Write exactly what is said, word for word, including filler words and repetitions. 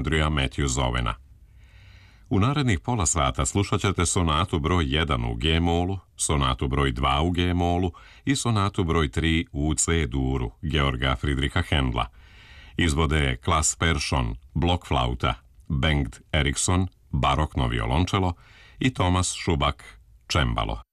Andrewa Matthews Owena. U narednih pola sata slušat ćete sonatu broj jedan u G-molu, sonatu broj dva u G-molu i sonatu broj tri u C-duru Georga Friedricha Händla. Izvode Klas Persson, blokflauta, Bengt Eriksson, barokno violončelo i Thomas Schubak, čembalo.